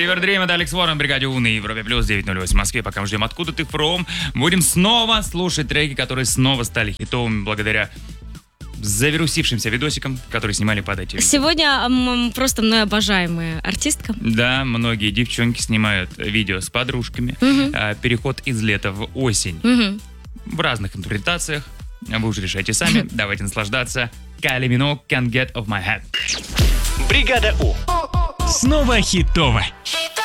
Fever Dream, это Алекс Ворон, бригаде У на Европе плюс 908 в Москве. Пока мы ждем «Откуда ты from», будем снова слушать треки, которые снова стали хитовыми благодаря завирусившимся видосикам, которые снимали под эти видео. Сегодня просто мной обожаемая артистка. Да, многие девчонки снимают видео с подружками. Переход из лета в осень. В разных интерпретациях. Вы уже решайте сами. Давайте наслаждаться. Kylie Minogue, Can't Get Off My Head. Бригада У. Снова хитово.